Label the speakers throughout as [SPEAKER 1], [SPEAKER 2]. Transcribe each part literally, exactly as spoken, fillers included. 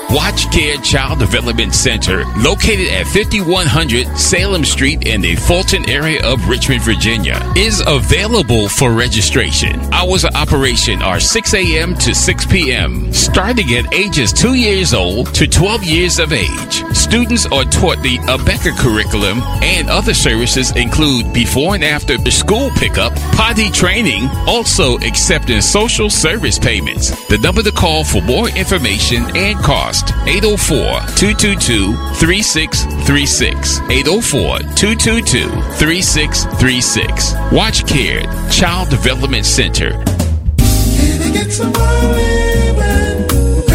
[SPEAKER 1] Watch Care Child Development Center, located at fifty-one hundred Salem Street in the Fulton area of Richmond, Virginia, is available for registration. Hours of operation are six a.m. to six p.m., starting at ages two years old to twelve years of age. Students are taught the ABECA curriculum, and other services include before and after school pickup, potty training, also accepting social service payments. The number to call for more information and cost, eight oh four, two two two, three six three six. eight oh four, two two two, three six three six. Watch Care Child Development Center.
[SPEAKER 2] Can I get some more women?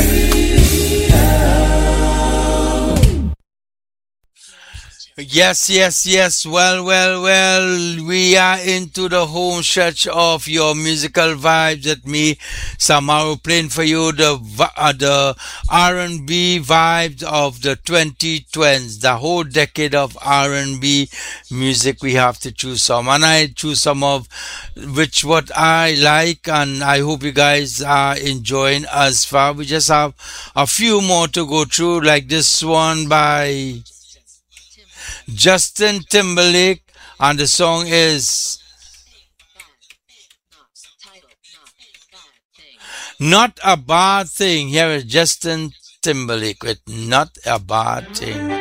[SPEAKER 3] Yes, yes, yes. Well, well, well. We are into the home stretch of your musical vibes at me, Samaru, playing for you the uh, the R and B vibes of the twenty twenties, the whole decade of R and B music. We have to choose some, and I choose some of which what I like, and I hope you guys are enjoying as far. We just have a few more to go through, like this one by Justin Timberlake, and the song is Not a Bad Thing. Here is Justin Timberlake with Not a Bad Thing.